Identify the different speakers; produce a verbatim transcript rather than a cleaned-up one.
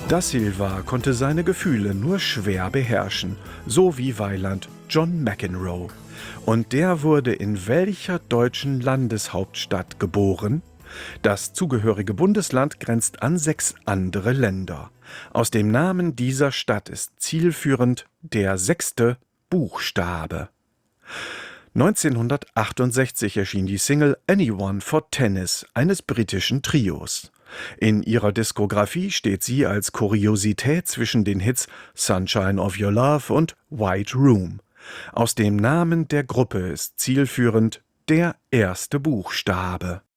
Speaker 1: Da Silva konnte seine Gefühle nur schwer beherrschen, so wie Weiland John McEnroe. Und der wurde in welcher deutschen Landeshauptstadt geboren? Das zugehörige Bundesland grenzt an sechs andere Länder. Aus dem Namen dieser Stadt ist zielführend der sechste Buchstabe. neunzehnhundertachtundsechzig erschien die Single Anyone for Tennis eines britischen Trios. In ihrer Diskografie steht sie als Kuriosität zwischen den Hits Sunshine of Your Love und White Room. Aus dem Namen der Gruppe ist zielführend der erste Buchstabe.